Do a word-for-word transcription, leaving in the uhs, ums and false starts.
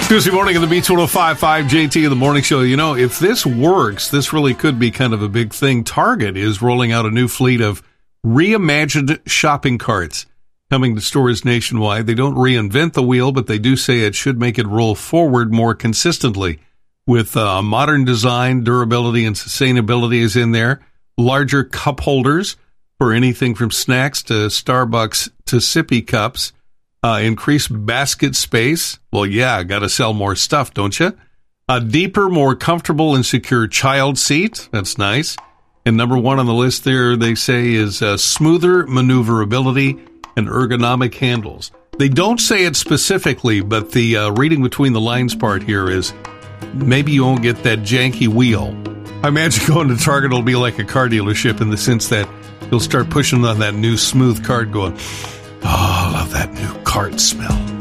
Tuesday morning in the Beach one oh five point five J T in the Morning Show. You know, if this works, this really could be kind of a big thing. Target is rolling out a new fleet of reimagined shopping carts coming to stores nationwide. They don't reinvent the wheel, but they do say it should make it roll forward more consistently. With uh, modern design, durability, and sustainability is in there. Larger cup holders for anything from snacks to Starbucks to sippy cups. Uh, increased basket space. Well, yeah, got to sell more stuff, don't you? A deeper, more comfortable and secure child seat. That's nice. And number one on the list there, they say, is uh, smoother maneuverability and ergonomic handles. They don't say it specifically, but the uh, reading between the lines part here is maybe you won't get that janky wheel. I imagine going to Target will be like a car dealership in the sense that you'll start pushing on that new smooth cart going, oh, I love that new cart smell.